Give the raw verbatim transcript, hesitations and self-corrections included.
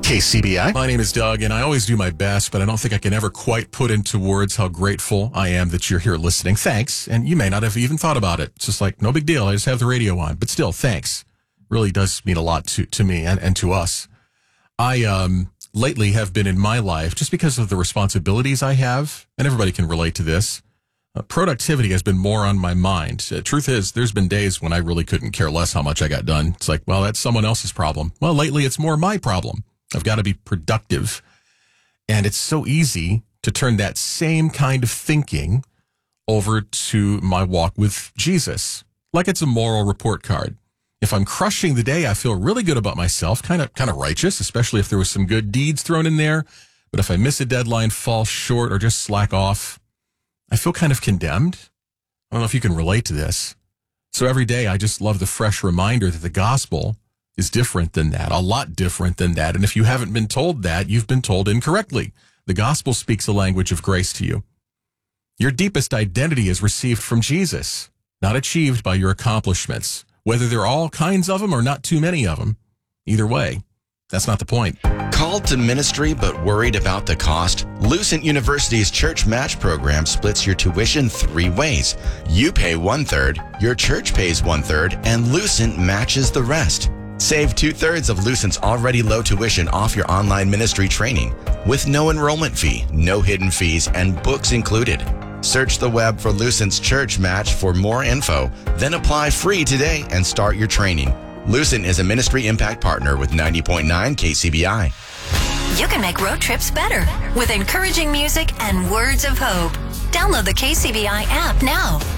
K C B I. My name is Doug, and I always do my best, but I don't think I can ever quite put into words how grateful I am that you're here listening. Thanks. And you may not have even thought about it. It's just like, no big deal. I just have the radio on. But still, thanks. Really does mean a lot to, to me and, and to us. I um, lately have been in my life, just because of the responsibilities I have, and everybody can relate to this, uh, productivity has been more on my mind. Uh, truth is, there's been days when I really couldn't care less how much I got done. It's like, well, that's someone else's problem. Well, lately it's more my problem. I've got to be productive. And it's so easy to turn that same kind of thinking over to my walk with Jesus, like it's a moral report card. If I'm crushing the day, I feel really good about myself, kind of kind of righteous, especially if there was some good deeds thrown in there. But if I miss a deadline, fall short, or just slack off, I feel kind of condemned. I don't know if you can relate to this. So every day, I just love the fresh reminder that the gospel is different than that, a lot different than that. And if you haven't been told that, you've been told incorrectly. The gospel speaks a language of grace to you. Your deepest identity is received from Jesus, not achieved by your accomplishments, whether there are all kinds of them or not too many of them. Either way, that's not the point. Called to ministry but worried about the cost? Lucent University's Church Match program splits your tuition three ways. You pay one-third, your church pays one-third, and Lucent matches the rest. Save two-thirds of Lucent's already low tuition off your online ministry training with no enrollment fee, no hidden fees, and books included. Search the web for Lucent's Church Match for more info, then apply free today and start your training. Lucent is a ministry impact partner with ninety point nine K C B I. You can make road trips better with encouraging music and words of hope. Download the K C B I app now.